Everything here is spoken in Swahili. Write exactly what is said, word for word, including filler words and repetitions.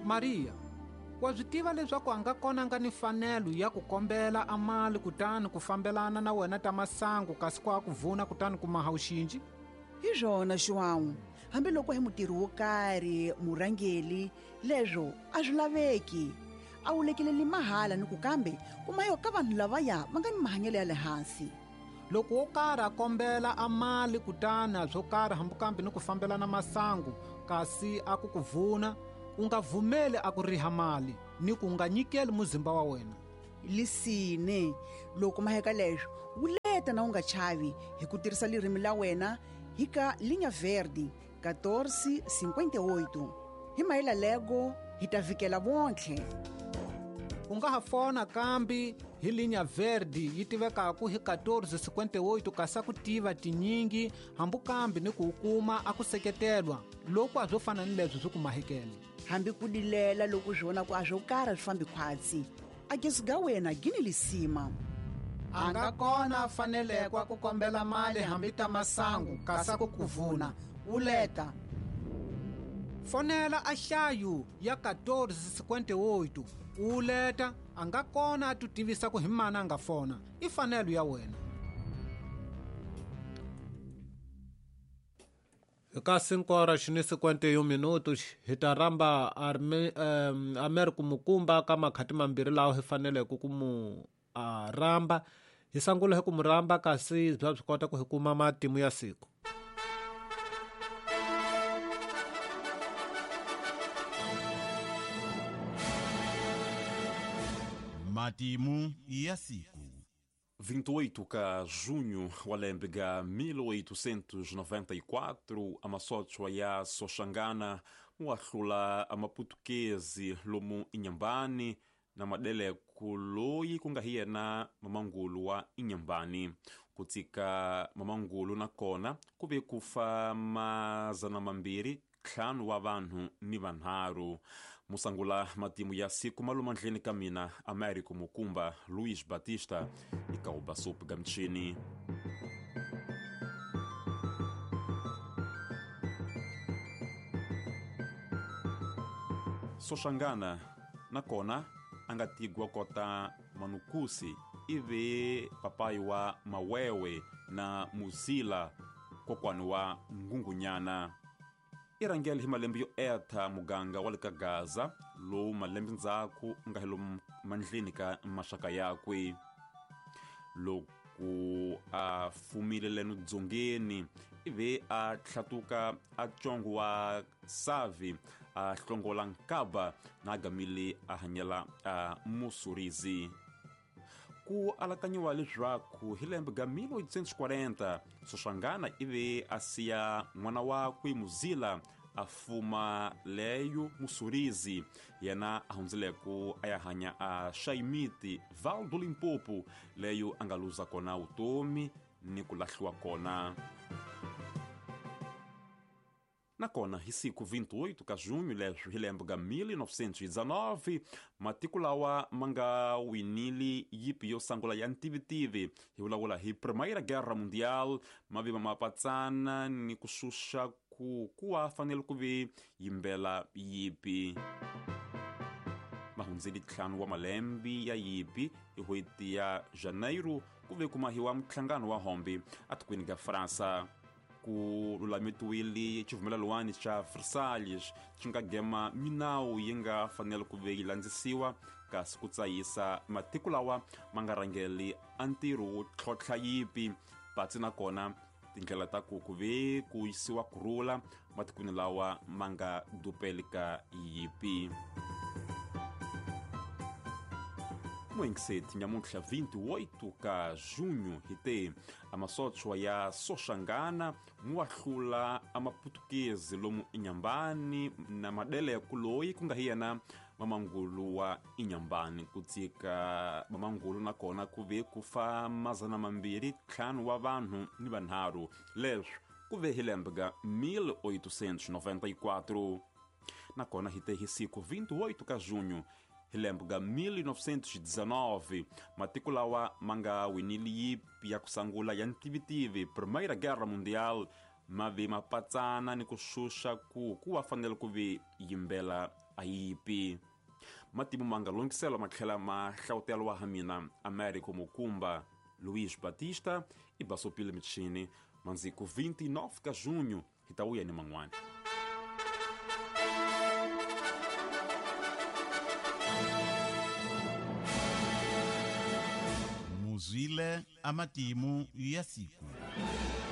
Maria, wa swi tiva leswaku a nga kona nga ni mfanelo ya ku kombela a mali kutani ku fambelana na wena ta masangu kasi ku a ku vuna kutani ku maha wuxinji? Hi swona xiwan'wu, hambiloko hi mutirhi wo karhi murhangeli, leswo a swi laveki. A wu lekeleli mahala ni ku kambe kumayo ka vanhu lavaya va nga ni mahanyelo ya le hansi. Loko wo karhi a kombela a mali kutani a byo karhi hambukambe ni ku fambelana masangu kasi a ku ku vuna, u nga vhumeli a ku riha mali ni ku nga nyikeli muzimba wa wena. Lisine, loko maheka leswo wu leta na u nga chavi hi ku tirhisa lirimi la wena hi ka linha verde catorze cinquenta e oito. Hi mayela lego hi ta vikela vontlhe. U nga ha fona kambe hi linha verde yi tivekaku hi catorze cinquenta e oito kasi a ku tiva tinyingi hambukambe ni ku u kuma a ku seketelwa loko a byo fana ni leswi byi ku mahekele. Hambi ku dilela loko swi vona ku a swo karhi swi fambi khwatsi, a gezi ga wena gini lisima. A nga kona faneleke ku kombela mali hambi ta masangu kasi a ku ku vuna, u leta. Fonela a hlayu ya catorze cinquenta e oito, u leta, a nga kona a tu tivisa ku hi mani a nga fona, i fanelo ya wena. Eka cinco horas ni cinquenta e um minutos hi ta ramba um, Americo Mukumba ka makhati mambirhi lawa hi faneleke ku mu uh, ramba. Hi sangula hi ku mu ramba kasi bya byi kota ku hi kuma matimu ya siku. Matimu ya siku. vinte e oito ka junho wa lembe ga mil oitocentos e noventa e quatro, amasochwa ya Soxangana muahlula amaputukezi lomu Inhambane na madele kuloyi kunga hiyena mamangulu wa Inhambane. Kutika mamangulu na kona kuve kufa mazana mambiri ntlhanu wa vanhu ni vanharu. Musangula matimu ya siku malumandleni ka mina Americo Mukumba, Luiz Batista ikauba sopu ga mchini. Soxangana na kona angatigwa kota manukusi ive papai wa mawewe na muzila kokwani wa ngungunyana. Irangeli hi malembe yo eta muganga wa le ka Gaza lowu malembe ndzhaku nga hi lomu mandleni ka maxaka yakwe. Loko a fumile leno dzongeni ive a tlhatuka a congo wa savi a hlongola nkaba na agamile a hanyela a musurizi. Ku alakanyiwa leswaku hi lembe ga mil oitocentos e quarenta Soxangana ive a siya n'wana wakwe Muzila a fuma leyo musurizi yena a hundzileko a ya hanya a Xaimiti Val do Limpopo leyo a nga luza kona utomi ni ku lahliwa kona. Na kona hi siku vinte e oito ka junho leswo hi lembe ga mil novecentos e dezenove matiko lawa ma nga winili yipi yo sangula ya ntivitive hi vulavula hi Primeira Guerra Mundial, ma ve ma patsana ni ku xuxa ku kuwa fanele ku ve yimbela yipi. Mahundzeli ntlhanu wa malembe ya yipi hi hweti ya Janeiro ku ve kumahiwa mtlhangano wa hombe atikweni ga Fransa. Ku lulametiwile xivumelelwani xa Versalhes xi nga gema minawu yi nga fanele ku ve yi landzisiwa kasi ku tsayisa matiko lawa ma nga rangeli a ntirho wo tlhontlha yipi patsi na kona tindlela ta ku ku ve ku yisiwa kurhula matikweni lawa ma nga dupeli ka yipi. Moengiseti nyamuntlha vinte e oito ka junho hi te amasochwa ya Soxangana muahlula amaputukezi lomu Inhambane na madele ya kuloyi kunga hiyena mamangulu wa Inhambane. Kutsika mamangulu na kona kuve kufa mazana mambiri ntlhanu wa vanhu ni vanharu leswo kuve hi lembe ga mil oitocentos e noventa e quatro. Na kona hi te hi siku vinte e oito ka junho hi lembe ga mil novecentos e dezenove matiko lawa ma nga winili yipi ya kusangula ya ntivitive Primeira Guerra Mundial ma ve ma patsana ni ku xuxa ku kuwa fanele ku ve yimbela aipi matimu mangalongisela makhela mahlawutelo wa hamina Américo Mukumba, Luís Batista e Basopile Michini, manziku vinte e nove de junho, Hitauia ni Mangwani. Muzile amatimu ya siku.